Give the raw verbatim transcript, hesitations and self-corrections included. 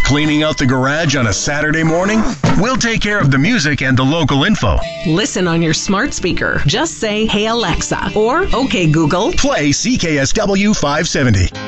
Cleaning out the garage on a Saturday morning? We'll take care of the music and the local info. Listen on your smart speaker. Just say, "Hey Alexa," or "Okay Google." Play C K S W five seventy.